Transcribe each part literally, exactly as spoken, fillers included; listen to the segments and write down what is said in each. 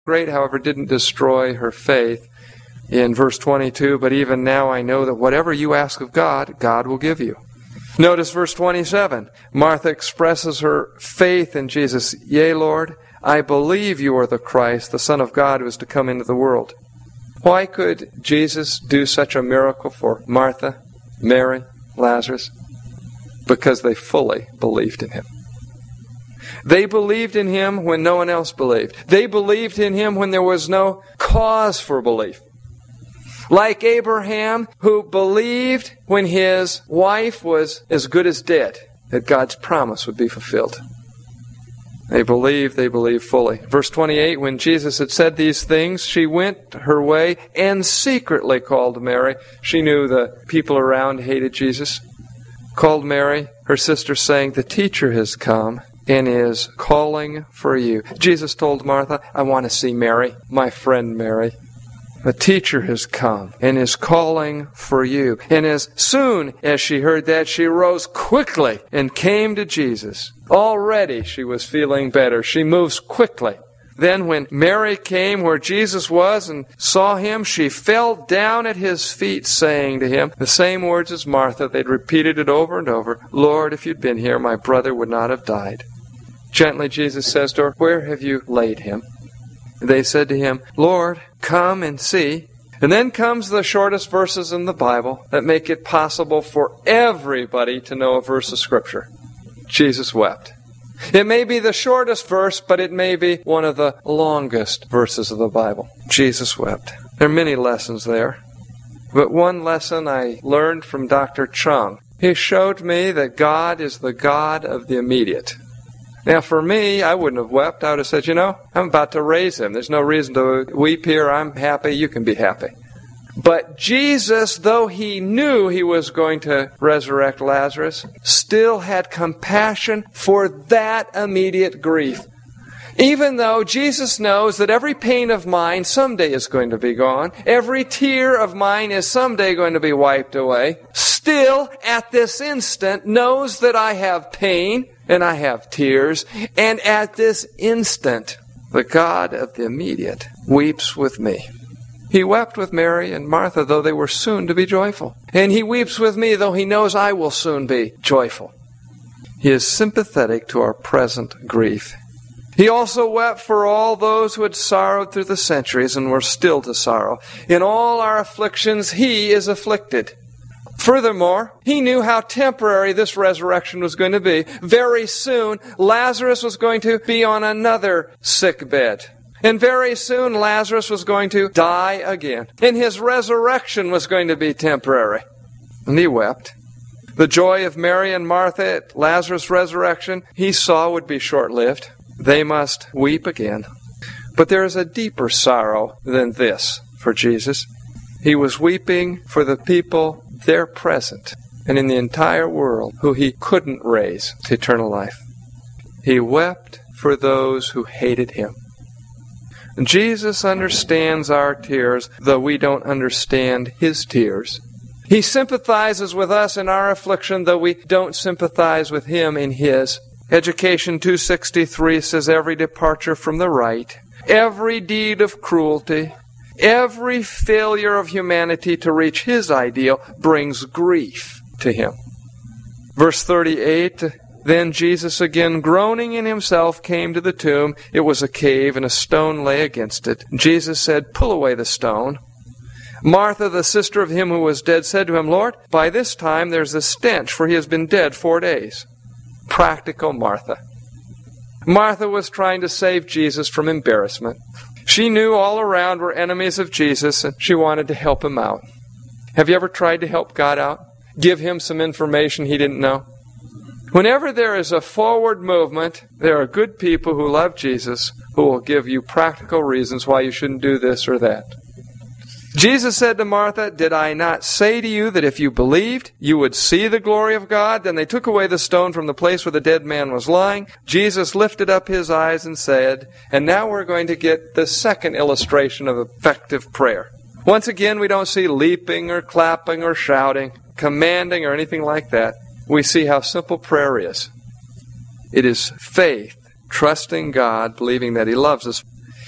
Great, however, didn't destroy her faith. In verse twenty-two, but even now I know that whatever you ask of God, God will give you. Notice verse twenty-seven. Martha expresses her faith in Jesus. Yea, Lord, I believe you are the Christ, the Son of God who is to come into the world. Why could Jesus do such a miracle for Martha, Mary, Lazarus? Because they fully believed in him. They believed in him when no one else believed. They believed in him when there was no cause for belief. Like Abraham, who believed when his wife was as good as dead, that God's promise would be fulfilled. They believed, they believed fully. Verse twenty-eight, when Jesus had said these things, she went her way and secretly called Mary. She knew the people around hated Jesus. Called Mary, her sister, saying, the teacher has come and is calling for you. Jesus told Martha, I want to see Mary, my friend Mary. The teacher has come and is calling for you. And as soon as she heard that, she rose quickly and came to Jesus. Already she was feeling better. She moves quickly. Then when Mary came where Jesus was and saw him, she fell down at his feet, saying to him the same words as Martha. They'd repeated it over and over. Lord, if you'd been here, my brother would not have died. Gently Jesus says to her, where have you laid him? They said to him, Lord, come and see. And then comes the shortest verses in the Bible that make it possible for everybody to know a verse of Scripture. Jesus wept. It may be the shortest verse, but it may be one of the longest verses of the Bible. Jesus wept. There are many lessons there. But one lesson I learned from Doctor Chung. He showed me that God is the God of the immediate. Now, for me, I wouldn't have wept. I would have said, you know, I'm about to raise him. There's no reason to weep here. I'm happy. You can be happy. But Jesus, though he knew he was going to resurrect Lazarus, still had compassion for that immediate grief. Even though Jesus knows that every pain of mine someday is going to be gone, every tear of mine is someday going to be wiped away, still at this instant knows that I have pain and I have tears, and at this instant, the God of the immediate weeps with me. He wept with Mary and Martha, though they were soon to be joyful. And he weeps with me, though he knows I will soon be joyful. He is sympathetic to our present grief. He also wept for all those who had sorrowed through the centuries and were still to sorrow. In all our afflictions, he is afflicted. Furthermore, he knew how temporary this resurrection was going to be. Very soon, Lazarus was going to be on another sick bed. And very soon, Lazarus was going to die again. And his resurrection was going to be temporary. And he wept. The joy of Mary and Martha at Lazarus' resurrection, he saw would be short-lived. They must weep again. But there is a deeper sorrow than this for Jesus. He was weeping for the people there present and in the entire world who he couldn't raise to eternal life. He wept for those who hated him. Jesus understands our tears, though we don't understand his tears. He sympathizes with us in our affliction, though we don't sympathize with him in his. Education two sixty-three says every departure from the right, every deed of cruelty, every failure of humanity to reach his ideal brings grief to him. Verse thirty-eight, then Jesus, again groaning in himself, came to the tomb. It was a cave, and a stone lay against it. Jesus said, pull away the stone. Martha, the sister of him who was dead, said to him, Lord, by this time there's a stench, for he has been dead four days. Practical Martha. Martha was trying to save Jesus from embarrassment. She knew all around were enemies of Jesus, and she wanted to help him out. Have you ever tried to help God out? Give him some information he didn't know? Whenever there is a forward movement, there are good people who love Jesus who will give you practical reasons why you shouldn't do this or that. Jesus said to Martha, did I not say to you that if you believed, you would see the glory of God? Then they took away the stone from the place where the dead man was lying. Jesus lifted up his eyes and said, and now we're going to get the second illustration of effective prayer. Once again, we don't see leaping or clapping or shouting, commanding or anything like that. We see how simple prayer is. It is faith, trusting God, believing that he loves us.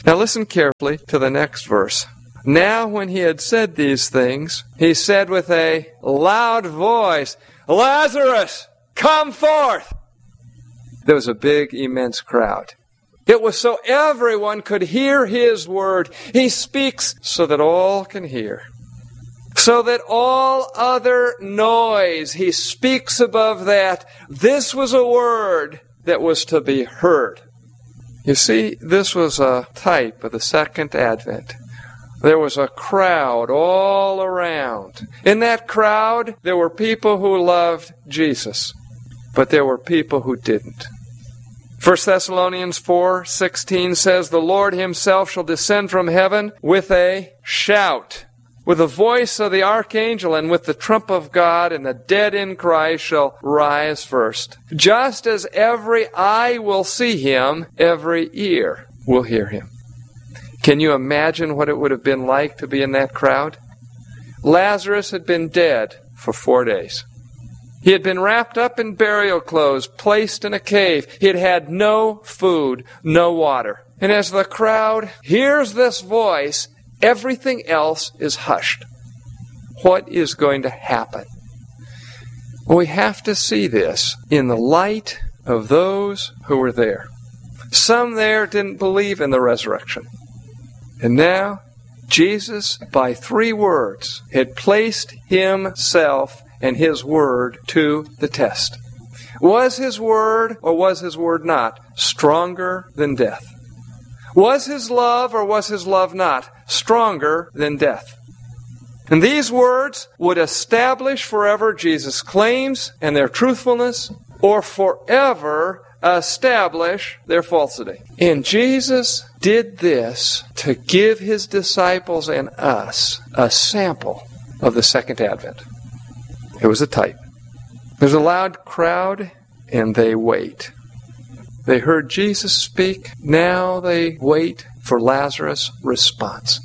Now listen carefully to the next verse. Now when he had said these things, he said with a loud voice, Lazarus, come forth! There was a big, immense crowd. It was so everyone could hear his word. He speaks so that all can hear. So that all other noise, he speaks above that. This was a word that was to be heard. You see, this was a type of the second advent. There was a crowd all around. In that crowd, there were people who loved Jesus, but there were people who didn't. First Thessalonians four sixteen says, The Lord himself shall descend from heaven with a shout, with the voice of the archangel, and with the trump of God, and the dead in Christ shall rise first. Just as every eye will see him, every ear will hear him. Can you imagine what it would have been like to be in that crowd? Lazarus had been dead for four days. He had been wrapped up in burial clothes, placed in a cave. He had had no food, no water. And as the crowd hears this voice, everything else is hushed. What is going to happen? We have to see this in the light of those who were there. Some there didn't believe in the resurrection. And now, Jesus, by three words, had placed himself and his word to the test. Was his word, or was his word not, stronger than death? Was his love, or was his love not, stronger than death? And these words would establish forever Jesus' claims and their truthfulness, or forever establish their falsity. And Jesus did this to give his disciples and us a sample of the second advent. It was a type. There's a loud crowd, and they wait. They heard Jesus speak. Now they wait for Lazarus' response.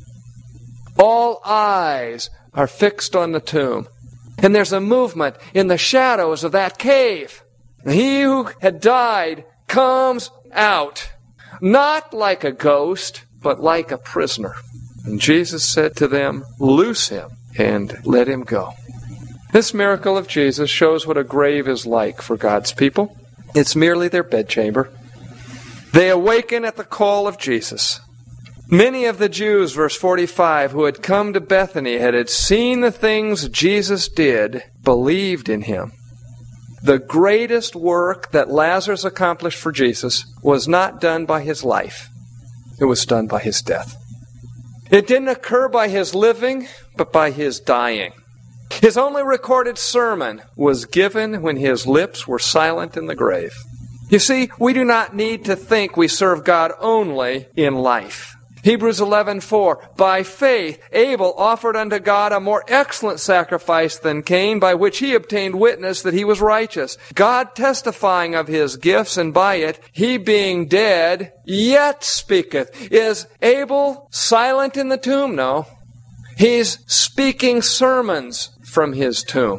All eyes are fixed on the tomb. And there's a movement in the shadows of that cave. He who had died comes out, not like a ghost, but like a prisoner. And Jesus said to them, Loose him and let him go. This miracle of Jesus shows what a grave is like for God's people. It's merely their bedchamber. They awaken at the call of Jesus. Many of the Jews, verse forty-five, who had come to Bethany, had seen the things Jesus did, believed in him. The greatest work that Lazarus accomplished for Jesus was not done by his life. It was done by his death. It didn't occur by his living, but by his dying. His only recorded sermon was given when his lips were silent in the grave. You see, we do not need to think we serve God only in life. Hebrews eleven four, By faith Abel offered unto God a more excellent sacrifice than Cain, by which he obtained witness that he was righteous, God testifying of his gifts, and by it, he being dead, yet speaketh. Is Abel silent in the tomb? No. He's speaking sermons from his tomb.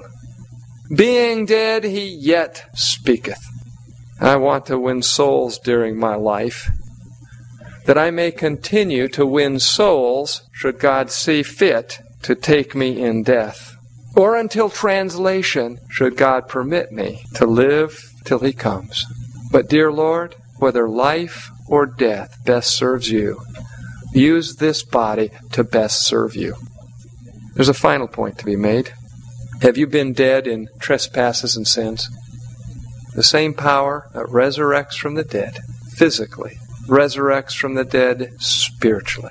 Being dead, he yet speaketh. I want to win souls during my life, that I may continue to win souls should God see fit to take me in death, or until translation should God permit me to live till he comes. But dear Lord, whether life or death best serves you, use this body to best serve you. There's a final point to be made. Have you been dead in trespasses and sins? The same power that resurrects from the dead physically resurrects from the dead spiritually.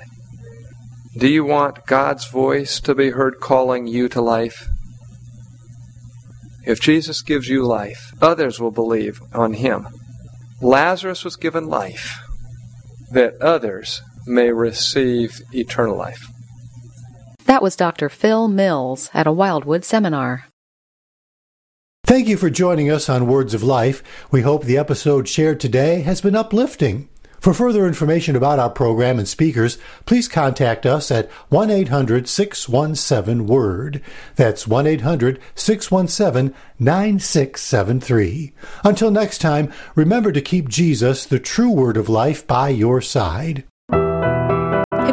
Do you want God's voice to be heard calling you to life? If Jesus gives you life, others will believe on him. Lazarus was given life, that others may receive eternal life. That was Doctor Phil Mills at a Wildwood seminar. Thank you for joining us on Words of Life. We hope the episode shared today has been uplifting. For further information about our program and speakers, please contact us at one eight hundred six one seven WORD. That's one eight hundred six one seven nine six seven three. Until next time, remember to keep Jesus, the true Word of Life, by your side.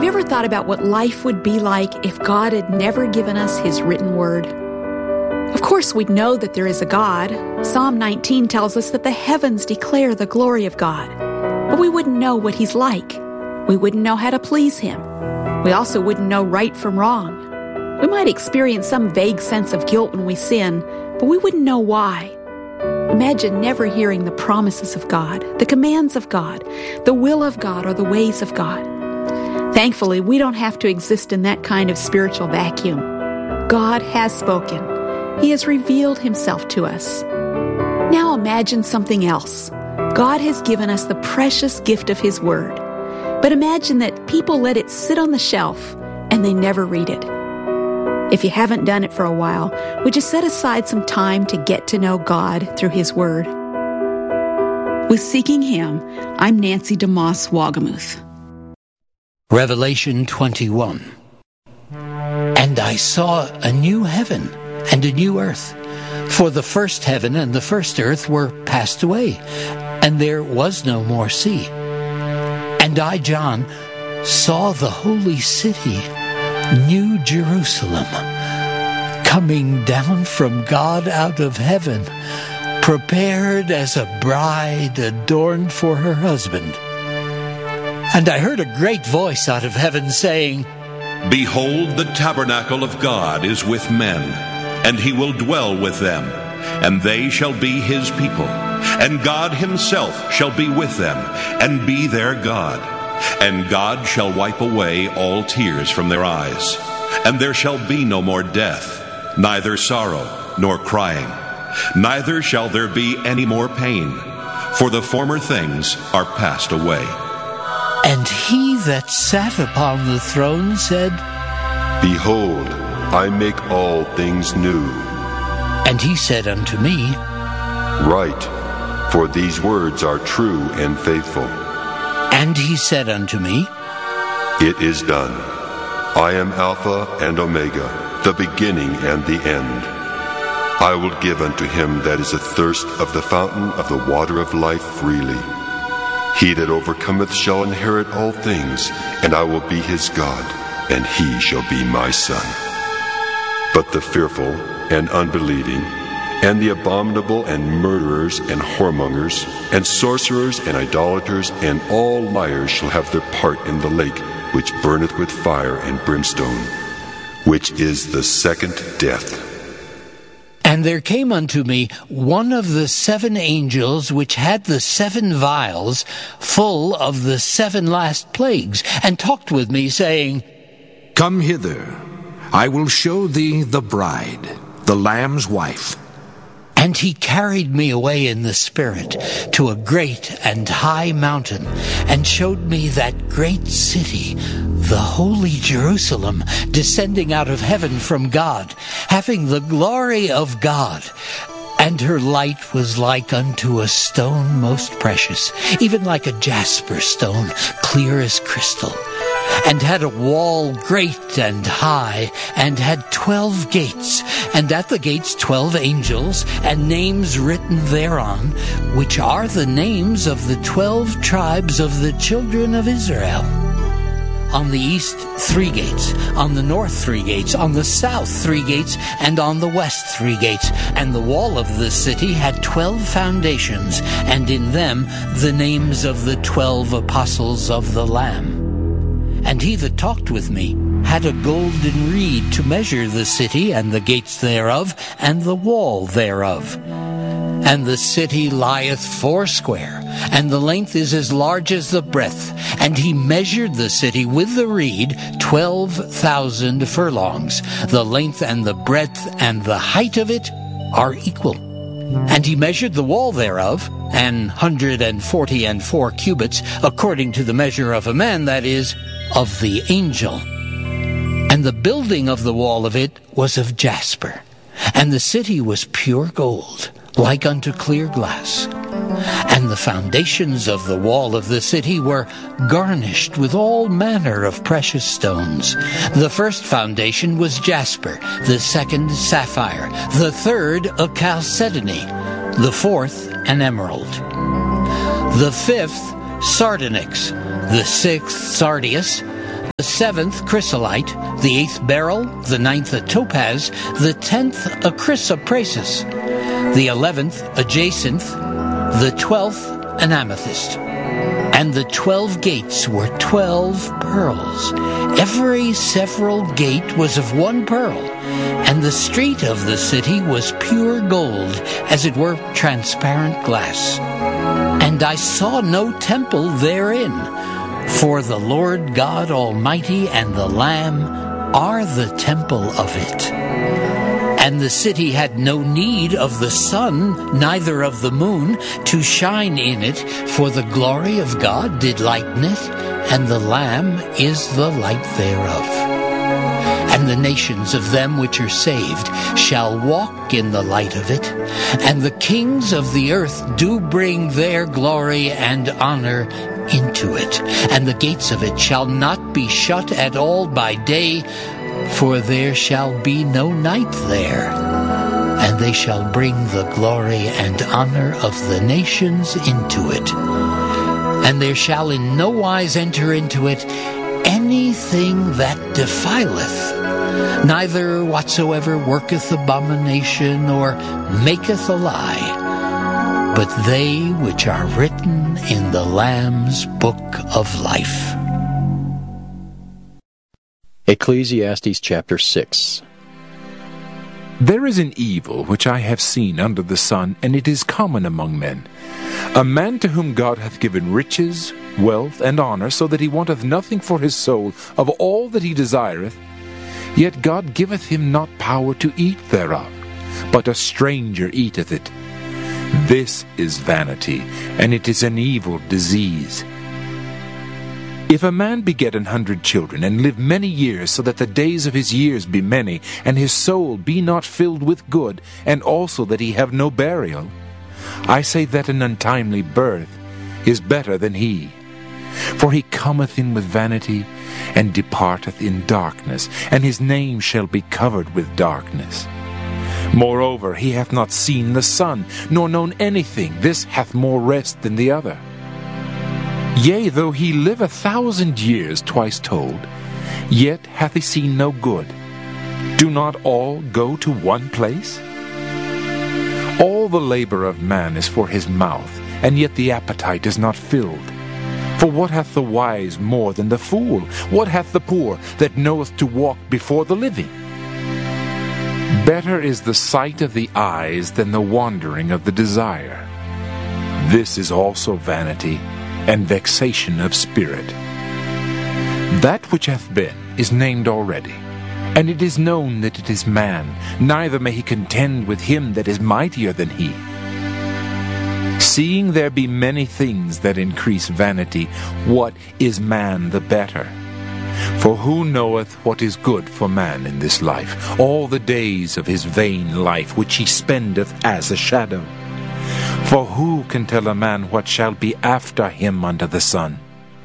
Have you ever thought about what life would be like if God had never given us His written word? Of course, we'd know that there is a God. Psalm nineteen tells us that the heavens declare the glory of God. But we wouldn't know what He's like. We wouldn't know how to please Him. We also wouldn't know right from wrong. We might experience some vague sense of guilt when we sin, but we wouldn't know why. Imagine never hearing the promises of God, the commands of God, the will of God, or the ways of God. Thankfully, we don't have to exist in that kind of spiritual vacuum. God has spoken. He has revealed Himself to us. Now imagine something else. God has given us the precious gift of His Word. But imagine that people let it sit on the shelf and they never read it. If you haven't done it for a while, would you set aside some time to get to know God through His Word? With Seeking Him, I'm Nancy DeMoss Wagamuth. Revelation twenty-one. And I saw a new heaven and a new earth, for the first heaven and the first earth were passed away, and there was no more sea. And I, John, saw the holy city, New Jerusalem, coming down from God out of heaven, prepared as a bride adorned for her husband. And I heard a great voice out of heaven saying, Behold, the tabernacle of God is with men, and He will dwell with them, and they shall be His people. And God Himself shall be with them, and be their God. And God shall wipe away all tears from their eyes. And there shall be no more death, neither sorrow nor crying. Neither shall there be any more pain, for the former things are passed away. And He that sat upon the throne said, Behold, I make all things new. And He said unto me, Write, for these words are true and faithful. And He said unto me, It is done. I am Alpha and Omega, the beginning and the end. I will give unto him that is athirst of the fountain of the water of life freely. He that overcometh shall inherit all things, and I will be his God, and he shall be my son. But the fearful and unbelieving, and the abominable and murderers and whoremongers, and sorcerers and idolaters, and all liars shall have their part in the lake, which burneth with fire and brimstone, which is the second death. And there came unto me one of the seven angels which had the seven vials full of the seven last plagues, and talked with me, saying, Come hither, I will show thee the bride, the Lamb's wife. And he carried me away in the Spirit to a great and high mountain, and showed me that great city, the holy Jerusalem, descending out of heaven from God, having the glory of God. And her light was like unto a stone most precious, even like a jasper stone, clear as crystal. And had a wall great and high, and had twelve gates, and at the gates twelve angels, and names written thereon, which are the names of the twelve tribes of the children of Israel. On the east three gates, on the north three gates, on the south three gates, and on the west three gates. And the wall of the city had twelve foundations, and in them the names of the twelve apostles of the Lamb. And he that talked with me had a golden reed to measure the city, and the gates thereof, and the wall thereof. And the city lieth foursquare, and the length is as large as the breadth. And he measured the city with the reed twelve thousand furlongs. The length and the breadth and the height of it are equal. And he measured the wall thereof, an hundred and forty and four cubits, according to the measure of a man, that is, of the angel. And the building of the wall of it was of jasper, and the city was pure gold, like unto clear glass. And the foundations of the wall of the city were garnished with all manner of precious stones. The first foundation was jasper, the second sapphire, the third a chalcedony, the fourth an emerald, the fifth sardonyx, the sixth sardius, the the seventh chrysolite, the eighth beryl, the ninth a topaz, the tenth a chrysoprasus, the eleventh a jacinth, the twelfth an amethyst. And the twelve gates were twelve pearls. Every several gate was of one pearl, and the street of the city was pure gold, as it were transparent glass. And I saw no temple therein, for the Lord God Almighty and the Lamb are the temple of it. And the city had no need of the sun, neither of the moon, to shine in it, for the glory of God did lighten it, and the Lamb is the light thereof. And the nations of them which are saved shall walk in the light of it, and the kings of the earth do bring their glory and honor into it. And the gates of it shall not be shut at all by day, for there shall be no night there, and they shall bring the glory and honor of the nations into it. And there shall in no wise enter into it anything that defileth, neither whatsoever worketh abomination or maketh a lie, but they which are written in the Lamb's book of life. Ecclesiastes chapter six. There is an evil which I have seen under the sun, and it is common among men. A man to whom God hath given riches, wealth, and honor, so that he wanteth nothing for his soul of all that he desireth, yet God giveth him not power to eat thereof, but a stranger eateth it. This is vanity, and it is an evil disease. If a man beget an hundred children, and live many years, so that the days of his years be many, and his soul be not filled with good, and also that he have no burial, I say that an untimely birth is better than he. For he cometh in with vanity, and departeth in darkness, and his name shall be covered with darkness. Moreover, he hath not seen the sun, nor known anything. This hath more rest than the other. Yea, though he live a thousand years twice told, yet hath he seen no good. Do not all go to one place? All the labor of man is for his mouth, and yet the appetite is not filled. For what hath the wise more than the fool? What hath the poor that knoweth to walk before the living? Better is the sight of the eyes than the wandering of the desire. This is also vanity, and vexation of spirit. That which hath been is named already, and it is known that it is man, neither may he contend with him that is mightier than he. Seeing there be many things that increase vanity, what is man the better? For who knoweth what is good for man in this life, all the days of his vain life which he spendeth as a shadow? For who can tell a man what shall be after him under the sun?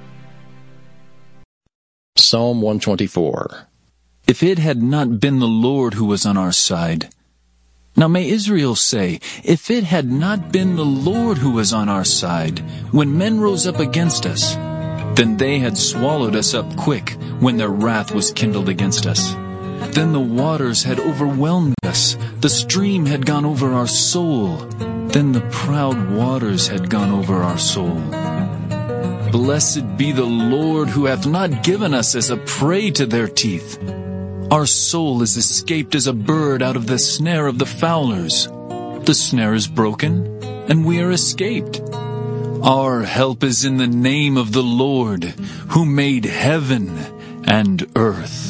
Psalm one twenty-four. If it had not been the Lord who was on our side. Now may Israel say, if it had not been the Lord who was on our side, when men rose up against us, then they had swallowed us up quick, when their wrath was kindled against us. Then the waters had overwhelmed us, the stream had gone over our soul. Then the proud waters had gone over our soul. Blessed be the Lord who hath not given us as a prey to their teeth. Our soul is escaped as a bird out of the snare of the fowlers. The snare is broken, and we are escaped. Our help is in the name of the Lord, who made heaven and earth.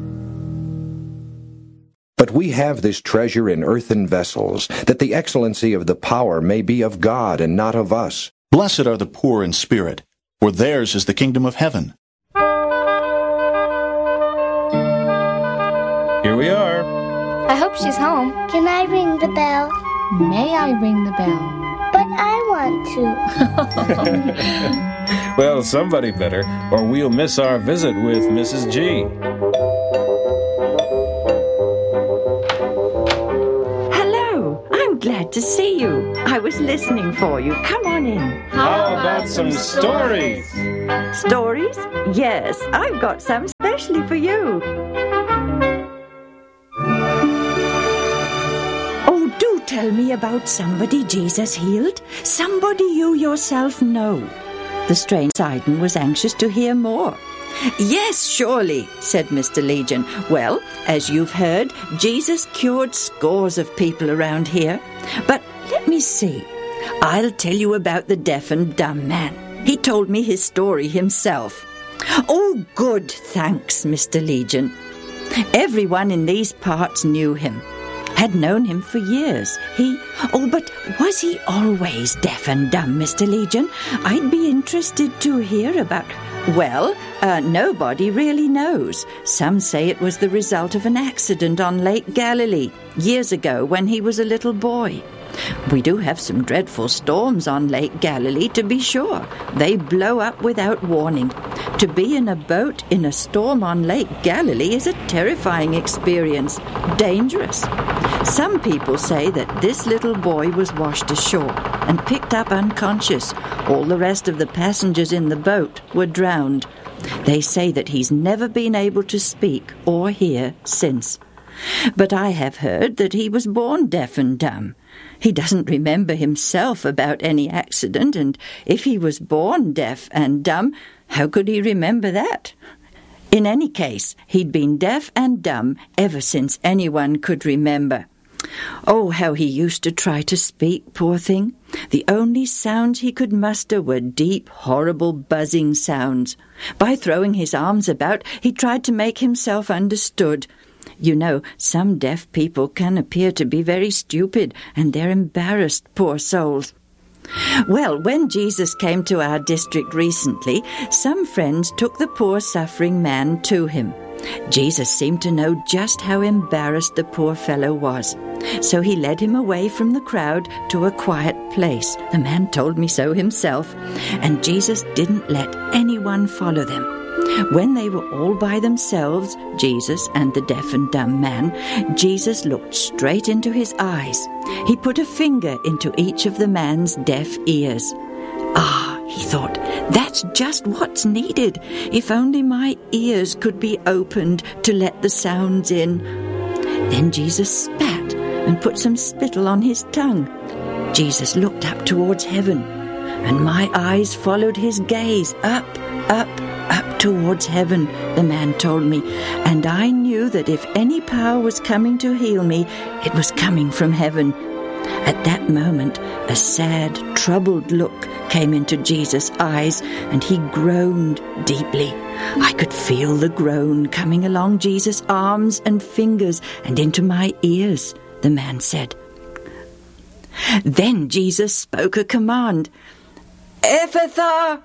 But we have this treasure in earthen vessels, that the excellency of the power may be of God and not of us. Blessed are the poor in spirit, for theirs is the kingdom of heaven. Here we are. I hope she's home. Can I ring the bell? May I ring the bell? But I want to. Well, somebody better, or we'll miss our visit with Missus G. Glad to see you. I was listening for you. Come on in. How about some stories? Stories? Yes, I've got some especially for you. Oh, do tell me about somebody Jesus healed. Somebody you yourself know. The strange Sidon was anxious to hear more. Yes, surely, said Mister Legion. Well, as you've heard, Jesus cured scores of people around here. But let me see. I'll tell you about the deaf and dumb man. He told me his story himself. Oh, good, thanks, Mister Legion. Everyone in these parts knew him, had known him for years. He... Oh, but was he always deaf and dumb, Mister Legion? I'd be interested to hear about... Well, uh, nobody really knows. Some say it was the result of an accident on Lake Galilee years ago when he was a little boy. We do have some dreadful storms on Lake Galilee, to be sure. They blow up without warning. To be in a boat in a storm on Lake Galilee is a terrifying experience. Dangerous. Some people say that this little boy was washed ashore and picked up unconscious. All the rest of the passengers in the boat were drowned. They say that he's never been able to speak or hear since. But I have heard that he was born deaf and dumb. He doesn't remember himself about any accident, and if he was born deaf and dumb, how could he remember that? In any case, he'd been deaf and dumb ever since anyone could remember. Oh, how he used to try to speak, poor thing. The only sounds he could muster were deep, horrible, buzzing sounds. By throwing his arms about, he tried to make himself understood. You know, some deaf people can appear to be very stupid, and they're embarrassed, poor souls. Well, when Jesus came to our district recently, some friends took the poor suffering man to him. Jesus seemed to know just how embarrassed the poor fellow was. So he led him away from the crowd to a quiet place. The man told me so himself. And Jesus didn't let anyone follow them. When they were all by themselves, Jesus and the deaf and dumb man, Jesus looked straight into his eyes. He put a finger into each of the man's deaf ears. Ah, he thought, that's just what's needed. If only my ears could be opened to let the sounds in. Then Jesus spat and put some spittle on his tongue. Jesus looked up towards heaven, and my eyes followed his gaze up, up, up towards heaven, the man told me, and I knew that if any power was coming to heal me, it was coming from heaven. At that moment, a sad, troubled look came into Jesus' eyes, and he groaned deeply. I could feel the groan coming along Jesus' arms and fingers and into my ears, the man said. Then Jesus spoke a command. Ephphatha!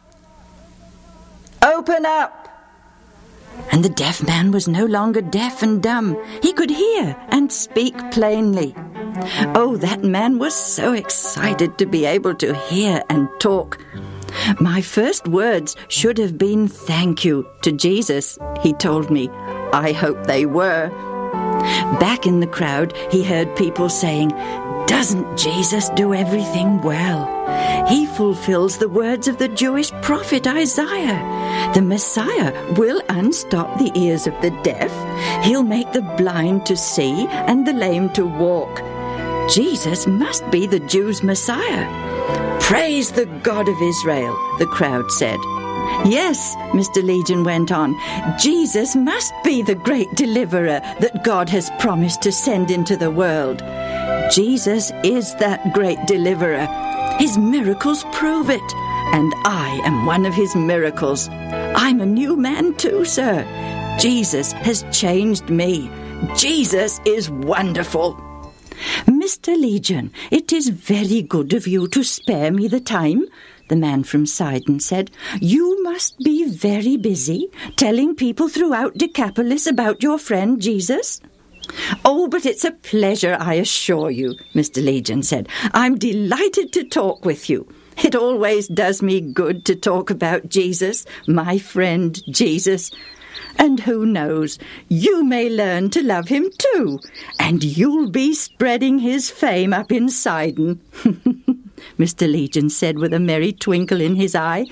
Open up! And the deaf man was no longer deaf and dumb. He could hear and speak plainly. Oh, that man was so excited to be able to hear and talk. My first words should have been thank you to Jesus, he told me. I hope they were. Back in the crowd, he heard people saying, "Doesn't Jesus do everything well? He fulfills the words of the Jewish prophet Isaiah. The Messiah will unstop the ears of the deaf. He'll make the blind to see and the lame to walk. Jesus must be the Jews' Messiah." "Praise the God of Israel," the crowd said. "Yes," Mister Legion went on, "Jesus must be the great deliverer that God has promised to send into the world. Jesus is that great deliverer. His miracles prove it, and I am one of his miracles. I'm a new man too, sir. Jesus has changed me. Jesus is wonderful." "Mister Legion, it is very good of you to spare me the time," the man from Sidon said. "You must be very busy telling people throughout Decapolis about your friend Jesus." "Oh, but it's a pleasure, I assure you," Mister Legion said. "I'm delighted to talk with you. It always does me good to talk about Jesus, my friend Jesus. And who knows, you may learn to love him too, and you'll be spreading his fame up in Sidon," Mister Legion said with a merry twinkle in his eye.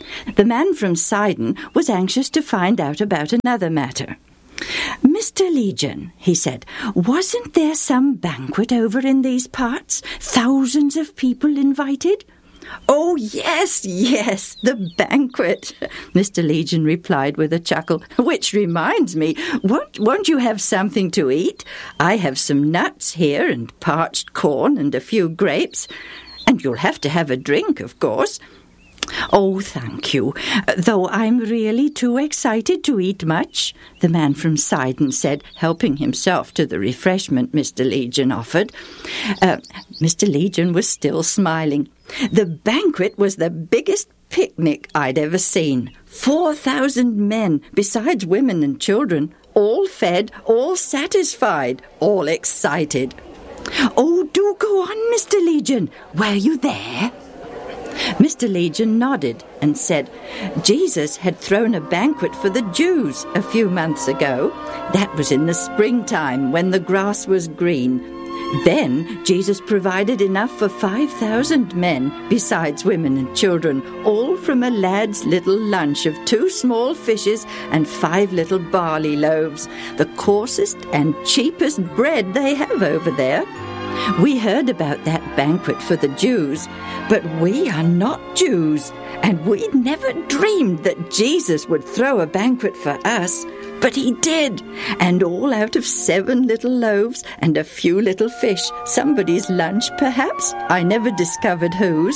The man from Sidon was anxious to find out about another matter. "Mister Legion," he said, "wasn't there some banquet over in these parts? Thousands of people invited?" "Oh, yes, yes, the banquet," Mister Legion replied with a chuckle. "Which reminds me, won't, won't you have something to eat? I have some nuts here and parched corn and a few grapes. And you'll have to have a drink, of course." "Oh, thank you, though I'm really too excited to eat much," the man from Sidon said, helping himself to the refreshment Mister Legion offered. Uh, Mister Legion was still smiling. The banquet was the biggest picnic I'd ever seen. Four thousand men, besides women and children, all fed, all satisfied, all excited. "Oh, do go on, Mister Legion. Were you there?" Mister Legion nodded and said Jesus had thrown a banquet for the Jews a few months ago. That was in the springtime when the grass was green. Then Jesus provided enough for five thousand men, besides women and children, all from a lad's little lunch of two small fishes and five little barley loaves, the coarsest and cheapest bread they have over there. We heard about that banquet for the Jews, but we are not Jews, and we'd never dreamed that Jesus would throw a banquet for us. But he did, and all out of seven little loaves and a few little fish, somebody's lunch perhaps, I never discovered whose.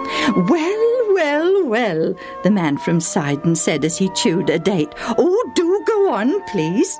"Well, well, well," the man from Sidon said as he chewed a date. "Oh, do go on, please."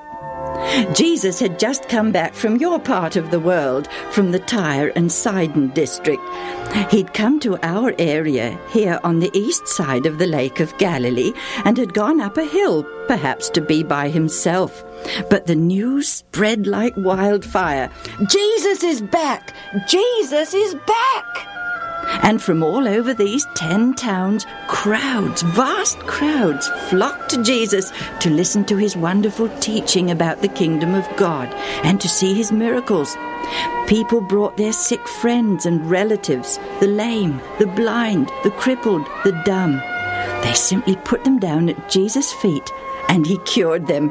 Jesus had just come back from your part of the world, from the Tyre and Sidon district. He'd come to our area here on the east side of the Lake of Galilee and had gone up a hill, perhaps to be by himself. But the news spread like wildfire. "Jesus is back! Jesus is back!" And from all over these ten towns, crowds, vast crowds, flocked to Jesus to listen to his wonderful teaching about the kingdom of God and to see his miracles. People brought their sick friends and relatives, the lame, the blind, the crippled, the dumb. They simply put them down at Jesus' feet and he cured them.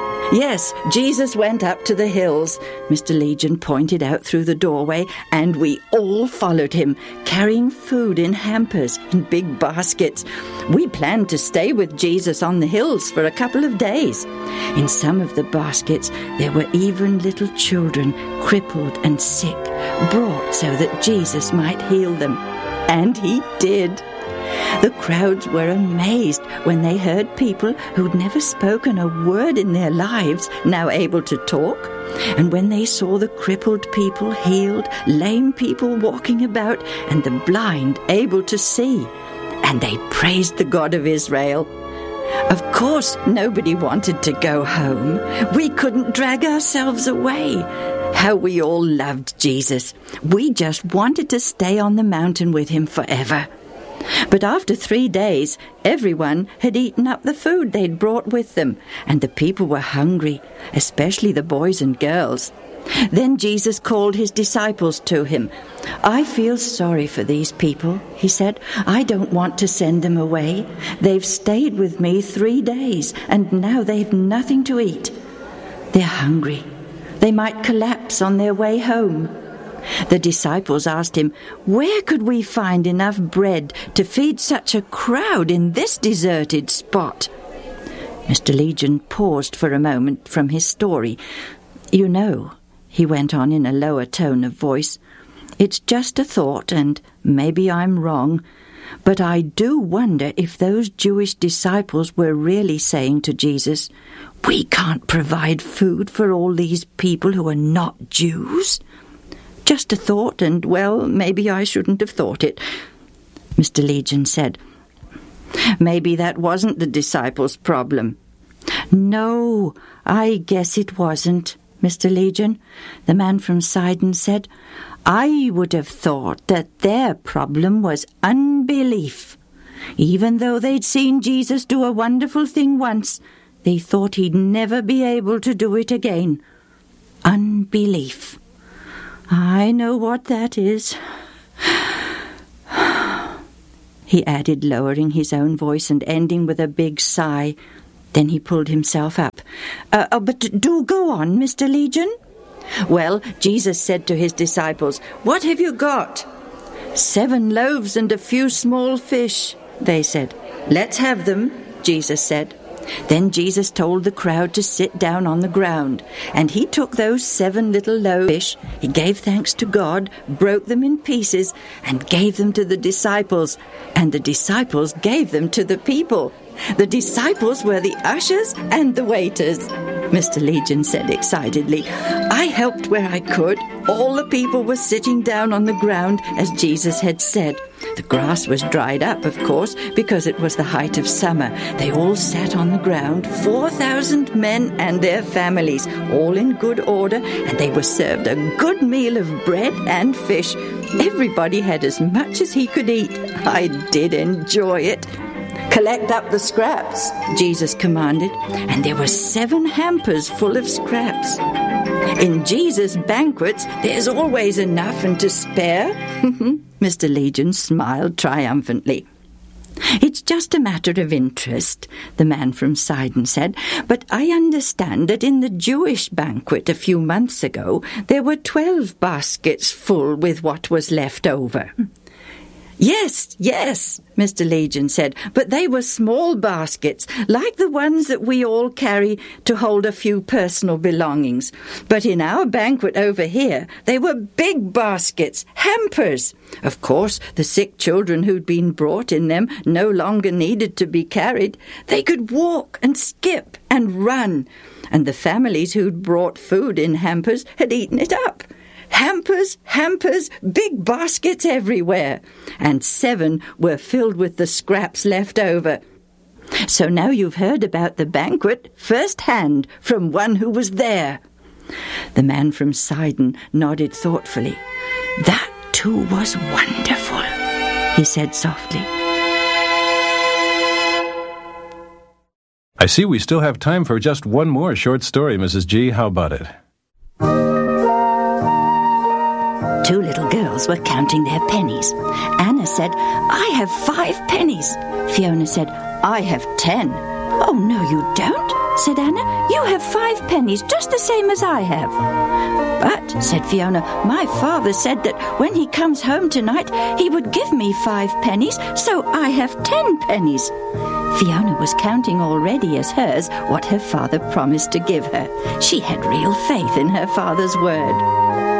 Yes, Jesus went up to the hills, Mister Legion pointed out through the doorway, and we all followed him, carrying food in hampers and big baskets. We planned to stay with Jesus on the hills for a couple of days. In some of the baskets, there were even little children, crippled and sick, brought so that Jesus might heal them. And he did. The crowds were amazed when they heard people who'd never spoken a word in their lives now able to talk, and when they saw the crippled people healed, lame people walking about, and the blind able to see, and they praised the God of Israel. Of course, nobody wanted to go home. We couldn't drag ourselves away. How we all loved Jesus. We just wanted to stay on the mountain with him forever. But after three days, everyone had eaten up the food they'd brought with them, and the people were hungry, especially the boys and girls. Then Jesus called his disciples to him. "I feel sorry for these people," he said. "I don't want to send them away. They've stayed with me three days, and now they've nothing to eat. They're hungry. They might collapse on their way home." The disciples asked him, "Where could we find enough bread to feed such a crowd in this deserted spot?" Mister Legion paused for a moment from his story. "You know," he went on in a lower tone of voice, "it's just a thought, and maybe I'm wrong, but I do wonder if those Jewish disciples were really saying to Jesus, 'We can't provide food for all these people who are not Jews.' Just a thought, and, well, maybe I shouldn't have thought it," Mister Legion said. "Maybe that wasn't the disciples' problem." "No, I guess it wasn't, Mister Legion," the man from Sidon said. "I would have thought that their problem was unbelief. Even though they'd seen Jesus do a wonderful thing once, they thought he'd never be able to do it again. Unbelief. I know what that is." he added, lowering his own voice and ending with a big sigh. Then he pulled himself up. Uh, oh, but do go on, Mister Legion. Well, Jesus said to his disciples, "What have you got?" "Seven loaves and a few small fish," they said. "Let's have them," Jesus said. Then Jesus told the crowd to sit down on the ground, and he took those seven little loaves of fish, he gave thanks to God, broke them in pieces, and gave them to the disciples, and the disciples gave them to the people. The disciples were the ushers and the waiters, Mister Legion said excitedly. I helped where I could. All the people were sitting down on the ground as Jesus had said. The grass was dried up, of course, because it was the height of summer. They all sat on the ground, four thousand men and their families, all in good order, and they were served a good meal of bread and fish. Everybody had as much as he could eat. I did enjoy it. "Collect up the scraps," Jesus commanded, and there were seven hampers full of scraps. In Jesus' banquets, there's always enough and to spare. Mister Legion smiled triumphantly. "It's just a matter of interest," the man from Sidon said, "but I understand that in the Jewish banquet a few months ago, there were twelve baskets full with what was left over." "Yes, yes," Mister Legion said, "but they were small baskets, like the ones that we all carry to hold a few personal belongings. But in our banquet over here, they were big baskets, hampers. Of course, the sick children who'd been brought in them no longer needed to be carried. They could walk and skip and run, and the families who'd brought food in hampers had eaten it up. Hampers, hampers, big baskets everywhere, and seven were filled with the scraps left over. So now you've heard about the banquet firsthand from one who was there." The man from Sidon nodded thoughtfully. "That too was wonderful," he said softly. I see we still have time for just one more short story, Missus G. How about it? Two little girls were counting their pennies. Anna said, "I have five pennies." Fiona said, "I have ten." "Oh, no, you don't," said Anna. "You have five pennies, just the same as I have." "But," said Fiona, "my father said that when he comes home tonight, he would give me five pennies, so I have ten pennies." Fiona was counting already as hers what her father promised to give her. She had real faith in her father's word.